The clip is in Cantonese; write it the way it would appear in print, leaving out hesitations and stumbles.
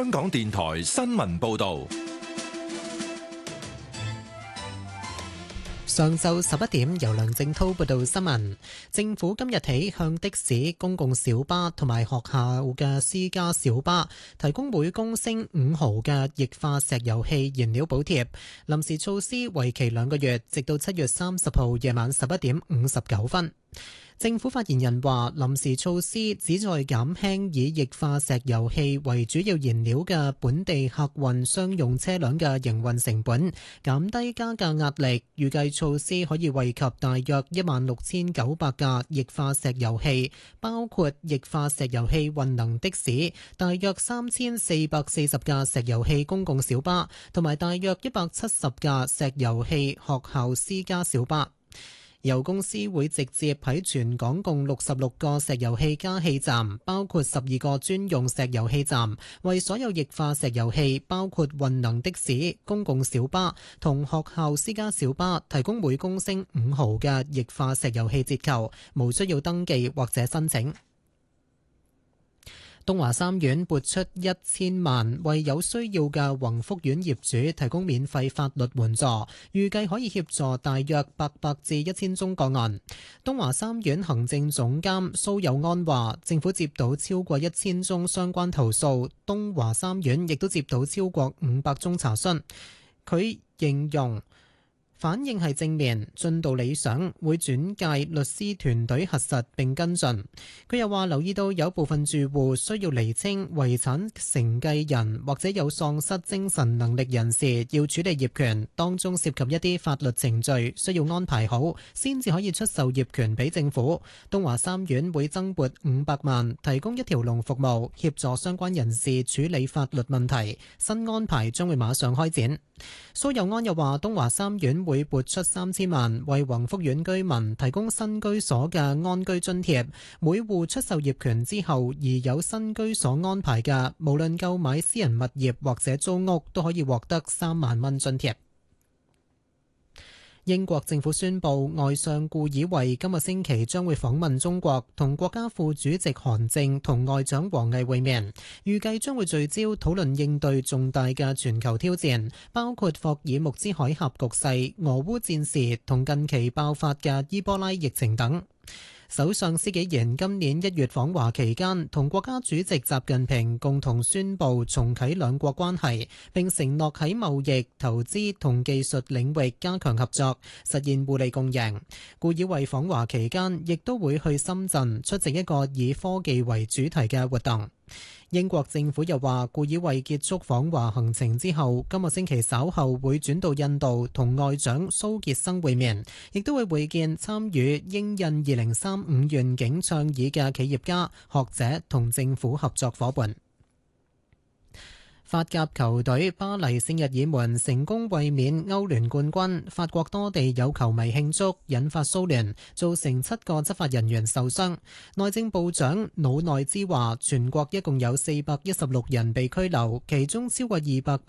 香港電台新聞報道。 上晝11點，由梁正滔報道新聞。政府今日起向的士、公共小巴同埋學校嘅私家小巴提供每公升5毫嘅液化石油氣燃料補貼。臨時措施為期2個月，直到7月30號夜晚11點59分。政府發言人話，臨時措施旨在減輕以液化石油氣為主要燃料嘅本地客運商用車輛嘅營運成本，減低加價壓力。預計措施可以惠及大約16,900架液化石油氣，包括液化石油氣混能的士，大約3,440架石油氣公共小巴，同埋大約170架石油氣學校私家小巴。油公司會直接喺全港共66個石油氣加氣站，包括12個專用石油氣站，為所有液化石油氣，包括混能的士、公共小巴同學校私家小巴，提供每公升5毫嘅液化石油氣折扣，無需要登記或者申請。東華三院撥出1000萬，為有需要嘅宏福苑業主提供免費法律援助，預計可以協助大約800至1000宗個案。東華三院行政總監蘇友安話，政府接到超過1000宗相關投訴，東華三院亦都接到超過500宗查詢。佢形容反應係正面，進度理想，會轉介律師團隊核實並跟進。佢又話留意到有部分住戶需要釐清遺產承繼人或者有喪失精神能力人士要處理業權，當中涉及一啲法律程序需要安排好，先至可以出售業權俾政府。東華三院會增撥500萬，提供一條龍服務，協助相關人士處理法律問題。新安排將會馬上開展。蘇友安又話，東華三院會撥出3000萬，為宏福苑居民提供新居所嘅安居津貼。每戶出售業權之後而有新居所安排嘅，無論購買私人物業或者租屋，都可以獲得3萬蚊津貼。英國政府宣布，外相顧以為今個星期將會訪問中國，同國家副主席韓正同外長王毅會面，預計將會聚焦討論應對重大嘅全球挑戰，包括霍爾木茲海峽局勢、俄烏戰事同近期爆發嘅伊波拉疫情等。首相施紀賢今年1月訪華期間，同國家主席習近平共同宣布重啟兩國關係，並承諾喺貿易、投資同技術領域加強合作，實現互利共贏。顧以為訪華期間亦都會去深圳出席一個以科技為主題嘅活動。英國政府又話，顧以為結束訪華行程之後，今個星期稍後會轉到印度同外長蘇傑生會面，亦都會會見參與英印2035願景倡議嘅企業家、學者同政府合作夥伴。法甲球隊巴黎聖日耳門成功衛冕歐聯冠軍，法國多地有球迷慶祝，引發騷亂，造成7個執法人員受傷。內政部長魯內茲話，全國一共有416人被拘留，其中超過200